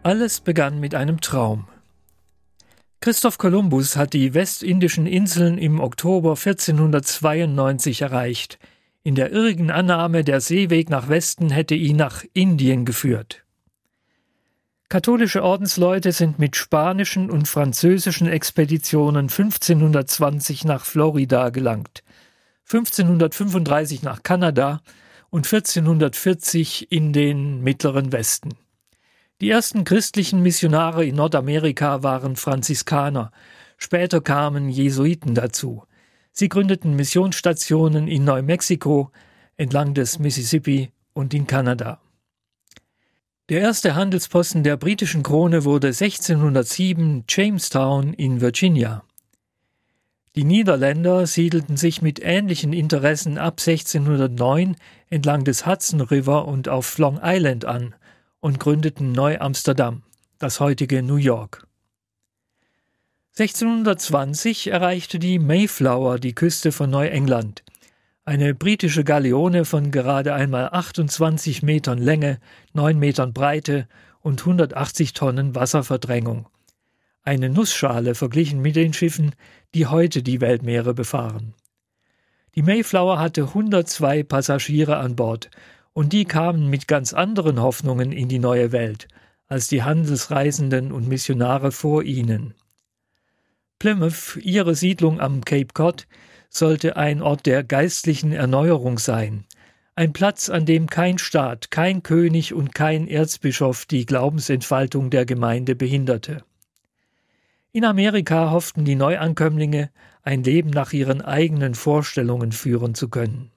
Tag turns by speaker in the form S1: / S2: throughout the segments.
S1: Alles begann mit einem Traum. Christoph Kolumbus hat die westindischen Inseln im Oktober 1492 erreicht. In der irrigen Annahme, der Seeweg nach Westen hätte ihn nach Indien geführt. Katholische Ordensleute sind mit spanischen und französischen Expeditionen 1520 nach Florida gelangt, 1535 nach Kanada und 1440 in den Mittleren Westen. Die ersten christlichen Missionare in Nordamerika waren Franziskaner, später kamen Jesuiten dazu. Sie gründeten Missionsstationen in Neumexiko, entlang des Mississippi und in Kanada. Der erste Handelsposten der britischen Krone wurde 1607 Jamestown in Virginia. Die Niederländer siedelten sich mit ähnlichen Interessen ab 1609 entlang des Hudson River und auf Long Island an und gründeten Neu-Amsterdam, das heutige New York. 1620 erreichte die Mayflower die Küste von Neuengland, eine britische Galeone von gerade einmal 28 Metern Länge, 9 Metern Breite und 180 Tonnen Wasserverdrängung. Eine Nussschale verglichen mit den Schiffen, die heute die Weltmeere befahren. Die Mayflower hatte 102 Passagiere an Bord, und die kamen mit ganz anderen Hoffnungen in die neue Welt, als die Handelsreisenden und Missionare vor ihnen. Plymouth, ihre Siedlung am Cape Cod, sollte ein Ort der geistlichen Erneuerung sein, ein Platz, an dem kein Staat, kein König und kein Erzbischof die Glaubensentfaltung der Gemeinde behinderte. In Amerika hofften die Neuankömmlinge, ein Leben nach ihren eigenen Vorstellungen führen zu können.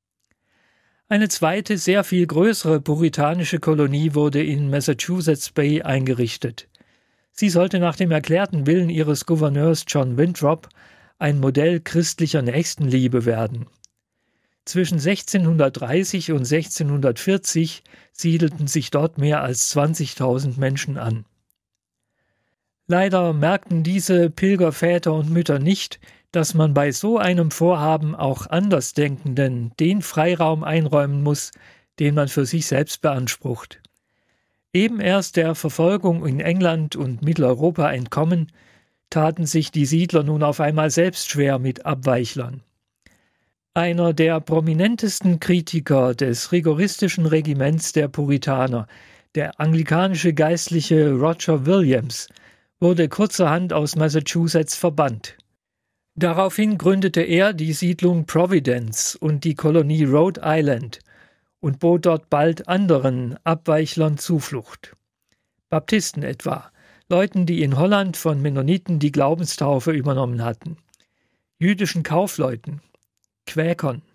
S1: Eine zweite, sehr viel größere puritanische Kolonie wurde in Massachusetts Bay eingerichtet. Sie sollte nach dem erklärten Willen ihres Gouverneurs John Winthrop ein Modell christlicher Nächstenliebe werden. Zwischen 1630 und 1640 siedelten sich dort mehr als 20.000 Menschen an. Leider merkten diese Pilgerväter und Mütter nicht, dass man bei so einem Vorhaben auch Andersdenkenden den Freiraum einräumen muss, den man für sich selbst beansprucht. Eben erst der Verfolgung in England und Mitteleuropa entkommen, taten sich die Siedler nun auf einmal selbst schwer mit Abweichlern. Einer der prominentesten Kritiker des rigoristischen Regiments der Puritaner, der anglikanische Geistliche Roger Williams, wurde kurzerhand aus Massachusetts verbannt. Daraufhin gründete er die Siedlung Providence und die Kolonie Rhode Island und bot dort bald anderen Abweichlern Zuflucht. Baptisten etwa, Leuten, die in Holland von Mennoniten die Glaubenstaufe übernommen hatten, jüdischen Kaufleuten, Quäkern,